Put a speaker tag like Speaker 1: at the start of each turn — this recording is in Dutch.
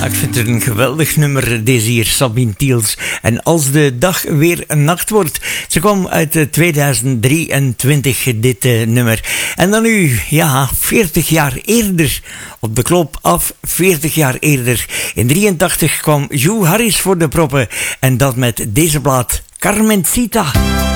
Speaker 1: Ik vind het een geweldig nummer, deze hier, Sabine Tiels. En als de dag weer een nacht wordt. Ze kwam uit 2023, dit nummer. En dan nu, ja, 40 jaar eerder. Op de klop af, 40 jaar eerder. In 83 kwam Joe Harris voor de proppen. En dat met deze plaat, Carmencita.